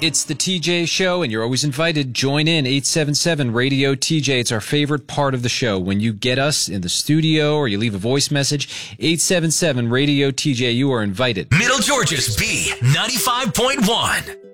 It's the TJ Show, and you're always invited. Join in 877 Radio TJ. It's our favorite part of the show. When you get us in the studio or you leave a voice message, 877 Radio TJ, you are invited. Middle Georgia's B95.1.